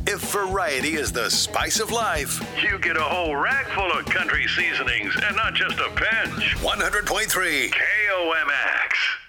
If variety is the spice of life, You get a whole rack full of country seasonings and not just a pinch. 100.3 KOMX.